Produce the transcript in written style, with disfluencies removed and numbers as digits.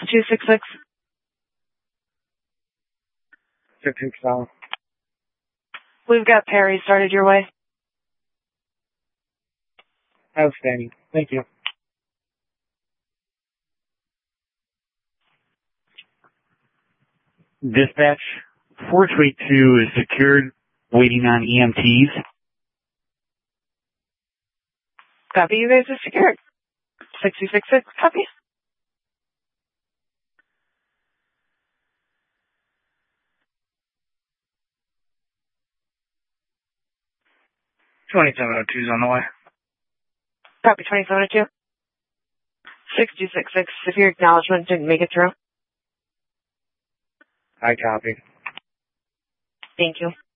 6266. 667. We've got Perry started your way. Outstanding. Thank you. Dispatch, 432 is secured, waiting on EMTs. Copy, you guys are secured. 6266, copy. $2702's on the way. Copy, 2702. 6266, if your acknowledgement didn't make it through. I copy. Thank you.